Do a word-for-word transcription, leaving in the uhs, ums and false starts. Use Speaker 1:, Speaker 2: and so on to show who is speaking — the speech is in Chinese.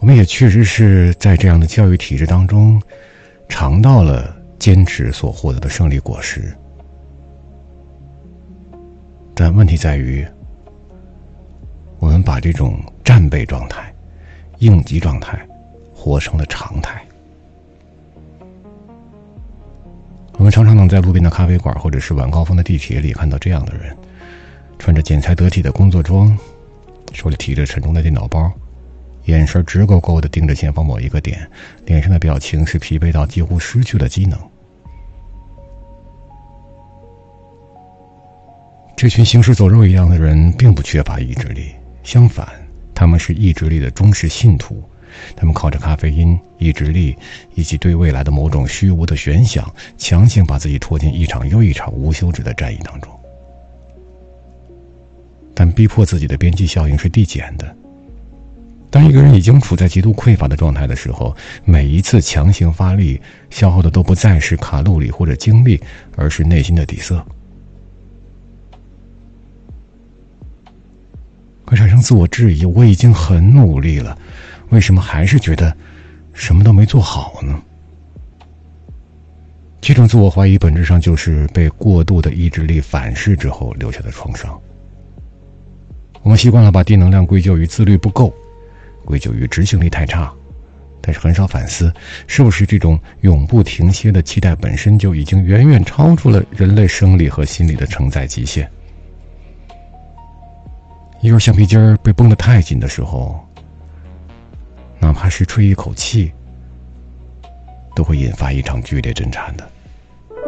Speaker 1: 我们也确实是在这样的教育体制当中尝到了坚持所获得的胜利果实。但问题在于，我们把这种战备状态、应急状态活成了常态。我们常常能在路边的咖啡馆或者是晚高峰的地铁里看到这样的人，穿着剪裁得体的工作装，手里提着沉重的电脑包，眼神直勾勾地盯着前方某一个点，脸上的表情是疲惫到几乎失去了机能。这群行尸走肉一样的人并不缺乏意志力，相反，他们是意志力的忠实信徒。他们靠着咖啡因、意志力以及对未来的某种虚无的悬想，强行把自己拖进一场又一场无休止的战役当中。但逼迫自己的边际效应是递减的。当一个人已经处在极度匮乏的状态的时候，每一次强行发力消耗的都不再是卡路里或者精力，而是内心的底色。会产生自我质疑，我已经很努力了，为什么还是觉得什么都没做好呢？这种自我怀疑本质上就是被过度的意志力反噬之后留下的创伤。我们习惯了把低能量归咎于自律不够，归咎于执行力太差，但是很少反思，是不是这种永不停歇的期待本身就已经远远超出了人类生理和心理的承载极限。一根橡皮筋儿被绷得太紧的时候，哪怕是吹一口气，都会引发一场剧烈震颤的。